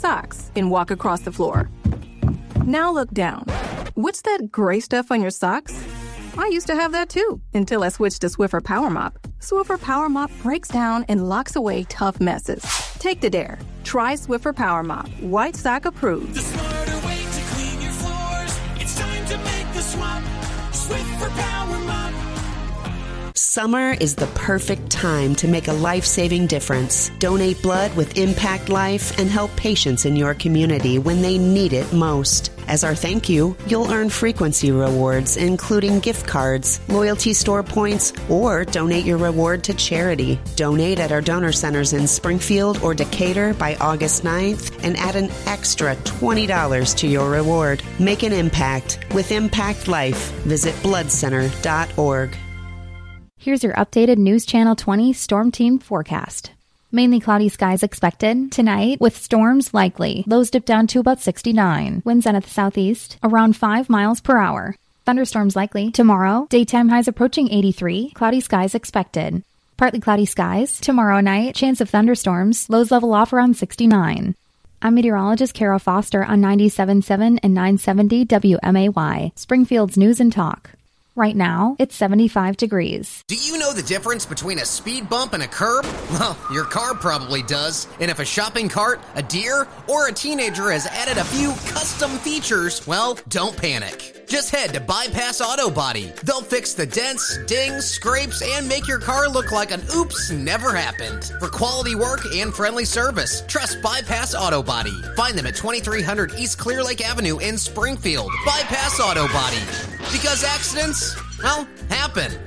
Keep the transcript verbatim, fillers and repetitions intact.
socks and walk across the floor. Now look down. What's that gray stuff on your socks? I used to have that too, until I switched to Swiffer Power Mop. Swiffer Power Mop breaks down and locks away tough messes. Take the dare. Try Swiffer Power Mop. White sock approved. The smarter way to clean your floors. It's time to make the swap. Swiffer Power Mop. Summer is the perfect time to make a life-saving difference. Donate blood with Impact Life and help patients in your community when they need it most. As our thank you, you'll earn frequency rewards, including gift cards, loyalty store points, or donate your reward to charity. Donate at our donor centers in Springfield or Decatur by August ninth and add an extra twenty dollars to your reward. Make an impact with Impact Life. Visit blood center dot org. Here's your updated News Channel twenty Storm Team forecast. Mainly cloudy skies expected tonight with storms likely. Lows dip down to about sixty-nine. Winds out of the southeast around five miles per hour. Thunderstorms likely tomorrow. Daytime highs approaching eighty-three. Cloudy skies expected. Partly cloudy skies tomorrow night. Chance of thunderstorms. Lows level off around sixty-nine. I'm meteorologist Carol Foster on ninety-seven point seven and nine seventy W M A Y, Springfield's News and Talk. Right now, it's seventy-five degrees. Do you know the difference between a speed bump and a curb? Well, your car probably does. And if a shopping cart, a deer, or a teenager has added a few custom features, well, don't panic. Just head to Bypass Auto Body. They'll fix the dents, dings, scrapes, and make your car look like an oops never happened. For quality work and friendly service, trust Bypass Auto Body. Find them at twenty-three hundred East Clear Lake Avenue in Springfield. Bypass Auto Body. Because accidents, well, happen.